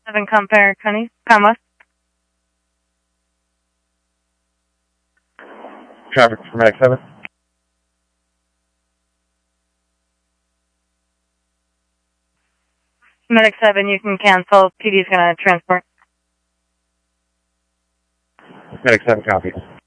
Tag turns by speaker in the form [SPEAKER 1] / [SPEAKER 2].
[SPEAKER 1] 7 compare comma.
[SPEAKER 2] Traffic for Medic 7.
[SPEAKER 1] Medic 7, you can cancel. PD's going to transport.
[SPEAKER 2] Medic 7, copy.